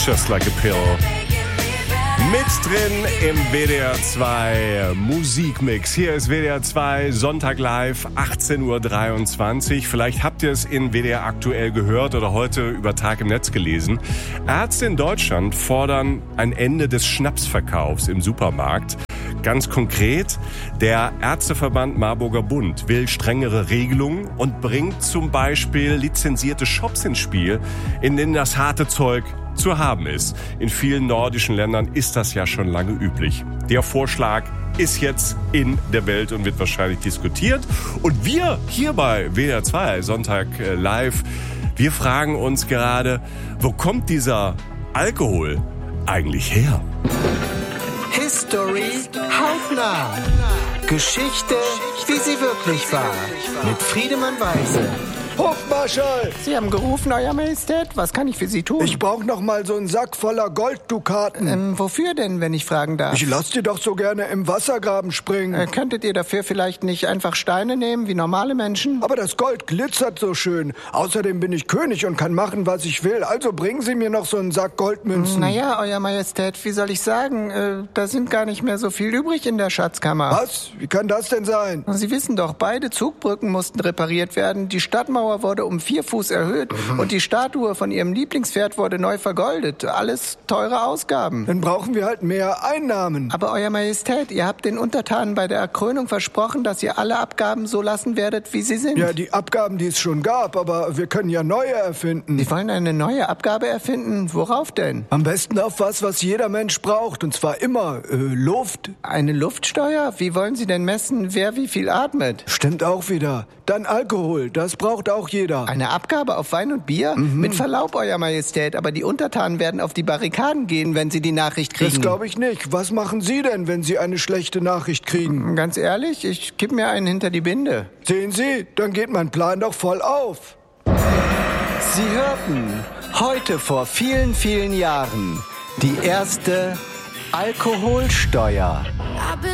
Just Like a Pill. Mit drin im WDR 2 Musikmix. Hier ist WDR 2 Sonntag live, 18.23 Uhr. Vielleicht habt ihr es in WDR aktuell gehört oder heute über Tag im Netz gelesen. Ärzte in Deutschland fordern ein Ende des Schnapsverkaufs im Supermarkt. Ganz konkret, der Ärzteverband Marburger Bund will strengere Regelungen und bringt zum Beispiel lizenzierte Shops ins Spiel, in denen das harte Zeug zu haben ist. In vielen nordischen Ländern ist das ja schon lange üblich. Der Vorschlag ist jetzt in der Welt und wird wahrscheinlich diskutiert. Und wir hier bei WDR 2 Sonntag live, wir fragen uns gerade, wo kommt dieser Alkohol eigentlich her? History hautnah. Geschichte, wie sie wirklich war. Mit Friedemann Weise. Hofmarschall! Sie haben gerufen, Euer Majestät. Was kann ich für Sie tun? Ich brauche noch mal so einen Sack voller Golddukaten. Wofür denn, wenn ich fragen darf? Ich lass dir doch so gerne im Wassergraben springen. Könntet ihr dafür vielleicht nicht einfach Steine nehmen, wie normale Menschen? Aber das Gold glitzert so schön. Außerdem bin ich König und kann machen, was ich will. Also bringen Sie mir noch so einen Sack Goldmünzen. Naja, Euer Majestät, wie soll ich sagen? Da sind gar nicht mehr so viel übrig in der Schatzkammer. Was? Wie kann das denn sein? Sie wissen doch, beide Zugbrücken mussten repariert werden. Die Stadtmauer wurde um 4 Fuß erhöht und die Statue von ihrem Lieblingspferd wurde neu vergoldet. Alles teure Ausgaben. Dann brauchen wir halt mehr Einnahmen. Aber Euer Majestät, ihr habt den Untertanen bei der Krönung versprochen, dass ihr alle Abgaben so lassen werdet, wie sie sind. Ja, die Abgaben, die es schon gab, aber wir können ja neue erfinden. Sie wollen eine neue Abgabe erfinden? Worauf denn? Am besten auf was jeder Mensch braucht, und zwar immer Luft. Eine Luftsteuer? Wie wollen Sie denn messen, wer wie viel atmet? Stimmt auch wieder. Dann Alkohol, das braucht auch jeder. Eine Abgabe auf Wein und Bier? Mit Verlaub, Euer Majestät, aber die Untertanen werden auf die Barrikaden gehen, wenn sie die Nachricht kriegen. Das glaube ich nicht. Was machen Sie denn, wenn Sie eine schlechte Nachricht kriegen? Ganz ehrlich, ich kipp mir einen hinter die Binde. Sehen Sie, dann geht mein Plan doch voll auf. Sie hörten heute vor vielen, vielen Jahren die erste Alkoholsteuer.